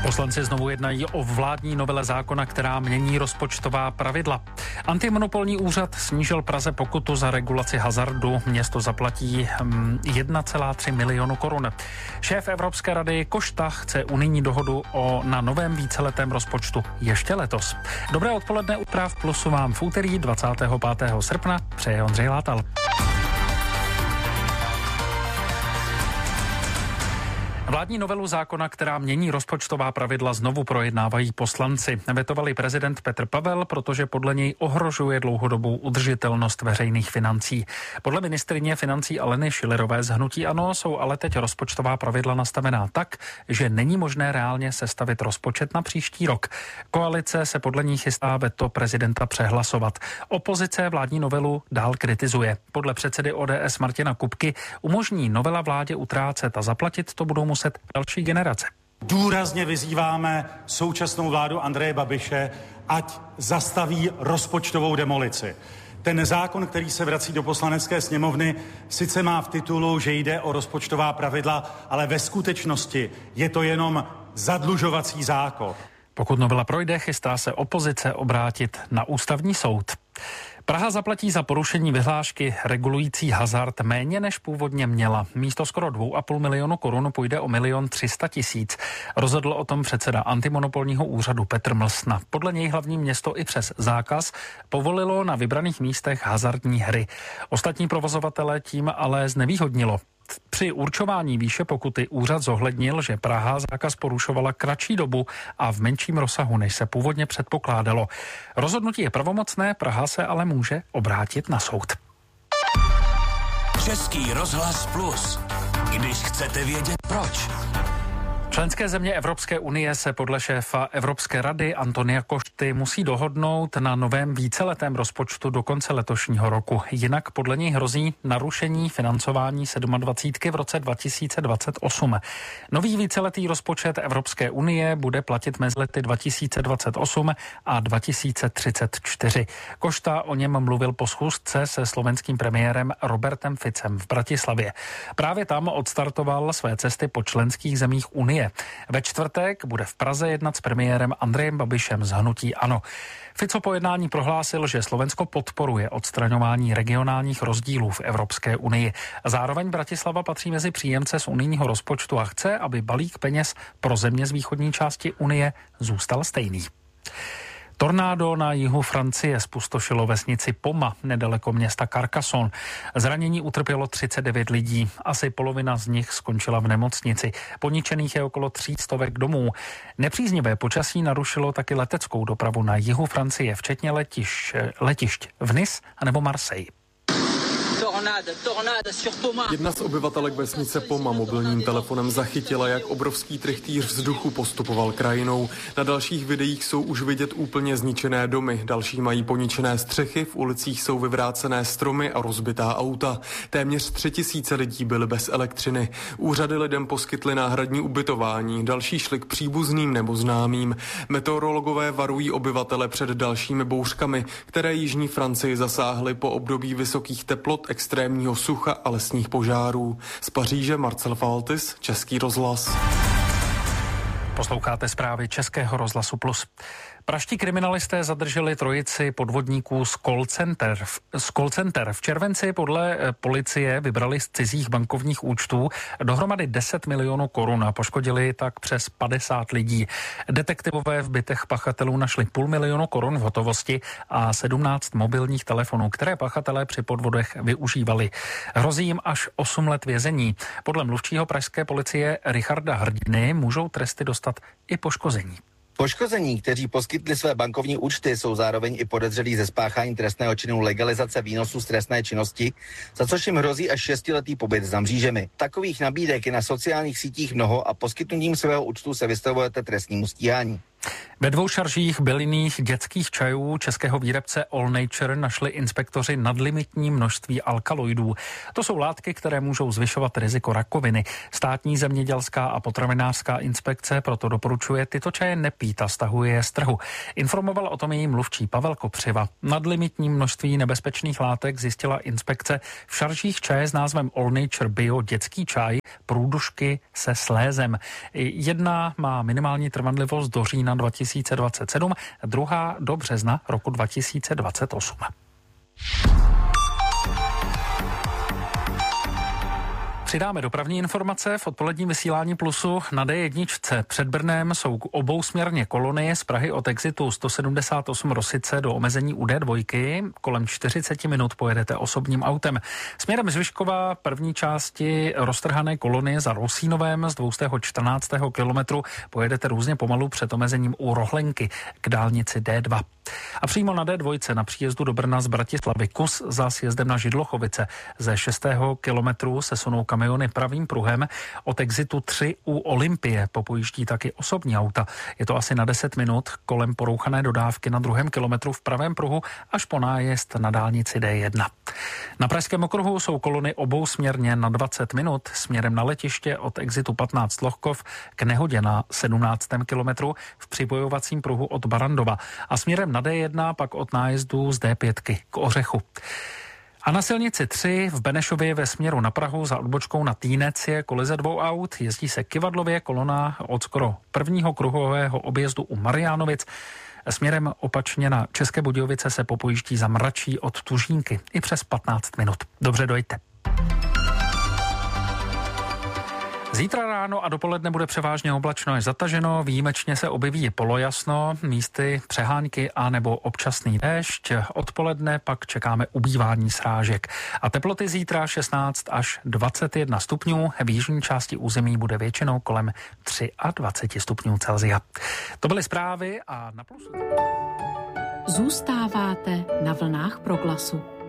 Poslanci znovu jednají o vládní novele zákona, která mění rozpočtová pravidla. Antimonopolní úřad snížil Praze pokutu za regulaci hazardu. Město zaplatí 1,3 milionu korun. Šéf Evropské rady Košta chce unijní dohodu na novém víceletém rozpočtu ještě letos. Dobré odpoledne u Práv Plusu vám v úterý 25. srpna přeje Ondřej Látal. Vládní novelu zákona, která mění rozpočtová pravidla, znovu projednávají poslanci. Vetovali prezident Petr Pavel, protože podle něj ohrožuje dlouhodobou udržitelnost veřejných financí. Podle ministryně financí Aleny Schillerové z hnutí ANO jsou ale teď rozpočtová pravidla nastavená tak, že není možné reálně sestavit rozpočet na příští rok. Koalice se podle ní chystá veto prezidenta přehlasovat. Opozice vládní novelu dál kritizuje. Podle předsedy ODS Martina Kupky umožní novela vládě utrácet a zaplatit to budou muset další generace. Důrazně vyzýváme současnou vládu Andreje Babiše, ať zastaví rozpočtovou demolici. Ten zákon, který se vrací do Poslanecké sněmovny, sice má v titulu, že jde o rozpočtová pravidla, ale ve skutečnosti je to jenom zadlužovací zákon. Pokud novela projde, chystá se opozice obrátit na ústavní soud. Praha zaplatí za porušení vyhlášky regulující hazard méně než původně měla. Místo skoro 2,5 milionu korun půjde o 1 300 000. Rozhodl o tom předseda antimonopolního úřadu Petr Mlsna. Podle něj hlavní město i přes zákaz povolilo na vybraných místech hazardní hry. Ostatní provozovatele tím ale znevýhodnilo. Při určování výše pokuty úřad zohlednil, že Praha zákaz porušovala kratší dobu a v menším rozsahu, než se původně předpokládalo. Rozhodnutí je pravomocné, Praha se ale může obrátit na soud. Český rozhlas Plus. Když chcete vědět proč. Členské země Evropské unie se podle šéfa Evropské rady Antonia Košty musí dohodnout na novém víceletém rozpočtu do konce letošního roku. Jinak podle něj hrozí narušení financování 27 v roce 2028. Nový víceletý rozpočet Evropské unie bude platit mezi lety 2028 a 2034. Košta o něm mluvil po schůzce se slovenským premiérem Robertem Ficem v Bratislavě. Právě tam odstartoval své cesty po členských zemích unie. Ve čtvrtek bude v Praze jednat s premiérem Andrejem Babišem z hnutí ANO. Fico po jednání prohlásil, že Slovensko podporuje odstraňování regionálních rozdílů v Evropské unii. Zároveň Bratislava patří mezi příjemce z unijního rozpočtu a chce, aby balík peněz pro země z východní části unie zůstal stejný. Tornádo na jihu Francie zpustošilo vesnici Poma nedaleko města Carcassonne. Zranění utrpělo 39 lidí. Asi polovina z nich skončila v nemocnici. Poničených je okolo 300 domů. Nepříznivé počasí narušilo taky leteckou dopravu na jihu Francie, včetně letišť v Nice anebo Marseille. Jedna z obyvatelek vesnice Poma mobilním telefonem zachytila, jak obrovský trychtýř vzduchu postupoval krajinou. Na dalších videích jsou už vidět úplně zničené domy, další mají poničené střechy, v ulicích jsou vyvrácené stromy a rozbitá auta. Téměř 3000 lidí byly bez elektřiny. Úřady lidem poskytly náhradní ubytování, další šli k příbuzným nebo známým. Meteorologové varují obyvatele před dalšími bouřkami, které jižní Francii zasáhly po období vysokých teplot, extrémního sucha a lesních požárů. Z Paříže Marcel Faltis, Český rozhlas. Posloucháte zprávy Českého rozhlasu Plus. Praští kriminalisté zadrželi trojici podvodníků z call center. V červenci podle policie vybrali z cizích bankovních účtů dohromady 10 milionů korun a poškodili tak přes 50 lidí. Detektivové v bytech pachatelů našli 500 000 korun v hotovosti a 17 mobilních telefonů, které pachatelé při podvodech využívali. Hrozí jim až 8 let vězení. Podle mluvčího pražské policie Richarda Hrdiny můžou tresty dostat i poškození. Poškození, kteří poskytli své bankovní účty, jsou zároveň i podezřelí ze spáchání trestného činu legalizace výnosů z trestné činnosti, za což jim hrozí až 6letý pobyt za mřížemi. Takových nabídek je na sociálních sítích mnoho a poskytnutím svého účtu se vystavujete trestnímu stíhání. Ve 2 šaržích bylinných dětských čajů českého výrobce All Nature našli inspektoři nadlimitní množství alkaloidů. To jsou látky, které můžou zvyšovat riziko rakoviny. Státní zemědělská a potravinářská inspekce proto doporučuje tyto čaje nepít a stahuje je z trhu. Informoval o tom její mluvčí Pavel Kopřiva. Nadlimitní množství nebezpečných látek zjistila inspekce v šaržích čaje s názvem All Nature Bio dětský čaj průdušky se slézem. Jedna má minimální trvanlivost do října 2027, druhá do března roku 2028. Přidáme dopravní informace v odpoledním vysílání Plusu. Na D1 před Brnem jsou obousměrně kolony z Prahy od exitu 178 Rosice do omezení u D2. Kolem 40 minut pojedete osobním autem. Směrem z Vyškova první části roztrhané kolony za Rosínovém z 214. kilometru pojedete různě pomalu před omezením u Rohlenky k dálnici D2. A přímo na D2 na příjezdu do Brna z Bratislavy kus za sjezdem na Židlochovice ze 6. kilometru se sunou kamiony pravým pruhem. Od exitu 3 u Olympie popojíždí taky osobní auta. Je to asi na 10 minut kolem porouchané dodávky na 2. kilometru v pravém pruhu až po nájezd na dálnici D1. Na Pražském okruhu jsou kolony obousměrně na 20 minut směrem na letiště od exitu 15 Lohkov k nehodě na 17. kilometru v připojovacím pruhu od Barandova a směrem na D1 pak od nájezdu z D5 k Ořechu. A na silnici 3 v Benešově ve směru na Prahu za odbočkou na Týnec je kolize 2 aut. Jezdí se kyvadlově kolona od skoro prvního kruhového objezdu u Mariánovic. Směrem opačně na České Budějovice se popojíždí za Mračí od Tužínky i přes 15 minut. Dobře dojďte. Zítra ráno a dopoledne bude převážně oblačno až zataženo, výjimečně se objeví polojasno, místy přehánky a nebo občasný déšť. Odpoledne pak čekáme ubývání srážek. A teploty zítra 16 až 21 stupňů, v jižní části území bude většinou kolem 23 stupňů Celsia. To byly zprávy a na Plusu. Zůstáváte na vlnách Proglasu.